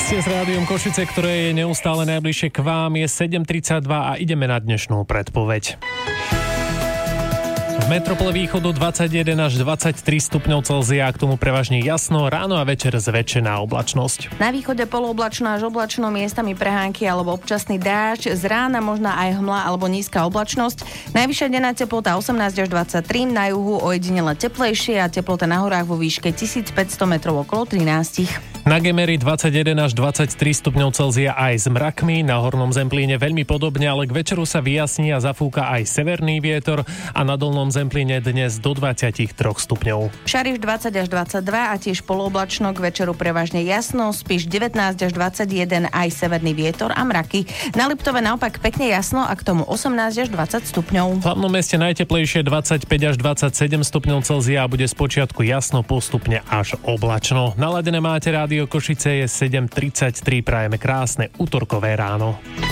Ste s Rádiom Košice, ktoré je neustále najbližšie k vám, je 7:32 a ideme na dnešnú predpoveď. V metropole východu 21 až 23 stupňov Celzia, k tomu prevažne jasno, ráno a večer zväčšená oblačnosť. Na východe polooblačno až oblačno, miestami prehánky alebo občasný dážď, z rána možná aj hmla alebo nízka oblačnosť. Najvyššia denná teplota 18 až 23, na juhu ojedinele teplejšie a teplota na horách vo výške 1500 metrov okolo 13. Na Gemeri 21 až 23 stupňov Celzia aj s mrakmi, na hornom Zemplíne veľmi podobne, ale k večeru sa vyjasní a zafúka aj severný vietor a na dolnom Zemplíne dnes do 23 stupňov. Šariš 20 až 22 a tiež polooblačno, k večeru prevažne jasno, Spiš 19 až 21 aj severný vietor a mraky. Na Liptove naopak pekne jasno a k tomu 18 až 20 stupňov. V hlavnom meste najteplejšie 25 až 27 stupňov Celzia a bude spočiatku jasno, postupne až oblačno. Naladené máte Rádio Košice, je 7:33, prajeme krásne utorkové ráno.